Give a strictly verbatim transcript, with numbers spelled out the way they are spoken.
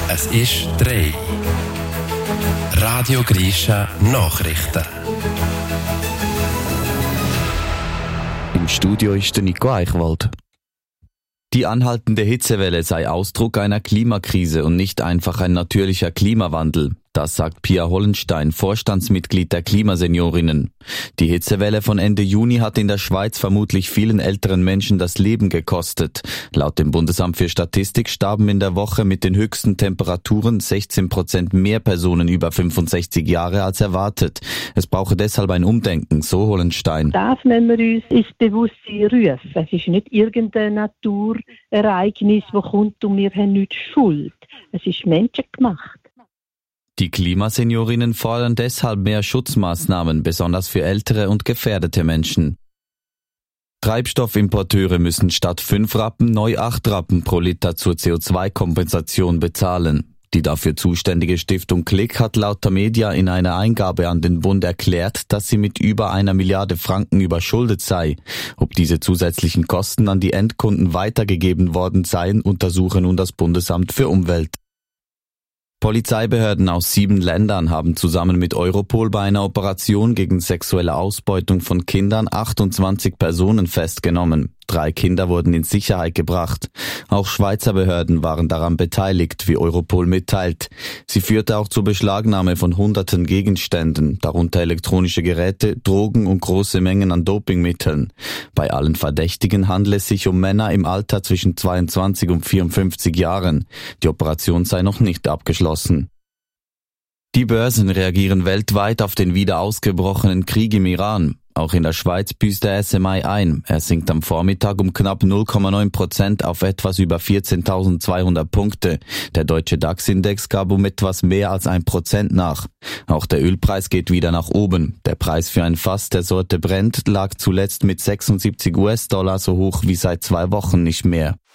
Es ist drei. Radio Grisha Nachrichten. Im Studio ist der Nico Eichwald. Die anhaltende Hitzewelle sei Ausdruck einer Klimakrise und nicht einfach ein natürlicher Klimawandel. Das sagt Pia Hollenstein, Vorstandsmitglied der Klimaseniorinnen. Die Hitzewelle von Ende Juni hat in der Schweiz vermutlich vielen älteren Menschen das Leben gekostet. Laut dem Bundesamt für Statistik starben in der Woche mit den höchsten Temperaturen sechzehn Prozent mehr Personen über fünfundsechzig Jahre als erwartet. Es brauche deshalb ein Umdenken, so Hollenstein. Das müssen wir uns ins Bewusstsein rufen. Es ist nicht irgendein Naturereignis, das kommt und wir haben nicht Schuld. Es ist menschengemacht. Die Klimaseniorinnen fordern deshalb mehr Schutzmaßnahmen, besonders für ältere und gefährdete Menschen. Treibstoffimporteure müssen statt fünf Rappen neu acht Rappen pro Liter zur C O zwei Kompensation bezahlen. Die dafür zuständige Stiftung Klick hat laut Tamedia in einer Eingabe an den Bund erklärt, dass sie mit über einer Milliarde Franken überschuldet sei. Ob diese zusätzlichen Kosten an die Endkunden weitergegeben worden seien, untersuche nun das Bundesamt für Umwelt. Polizeibehörden aus sieben Ländern haben zusammen mit Europol bei einer Operation gegen sexuelle Ausbeutung von Kindern achtundzwanzig Personen festgenommen. Drei Kinder wurden in Sicherheit gebracht. Auch Schweizer Behörden waren daran beteiligt, wie Europol mitteilt. Sie führte auch zur Beschlagnahme von hunderten Gegenständen, darunter elektronische Geräte, Drogen und große Mengen an Dopingmitteln. Bei allen Verdächtigen handelt es sich um Männer im Alter zwischen zweiundzwanzig und vierundfünfzig Jahren. Die Operation sei noch nicht abgeschlossen. Die Börsen reagieren weltweit auf den wieder ausgebrochenen Krieg im Iran. Auch in der Schweiz büßt der S M I ein. Er sinkt am Vormittag um knapp null Komma neun Prozent auf etwas über vierzehntausendzweihundert Punkte. Der deutsche DAX-Index gab um etwas mehr als ein Prozent nach. Auch der Ölpreis geht wieder nach oben. Der Preis für ein Fass der Sorte Brent lag zuletzt mit sechsundsiebzig US-Dollar so hoch wie seit zwei Wochen nicht mehr.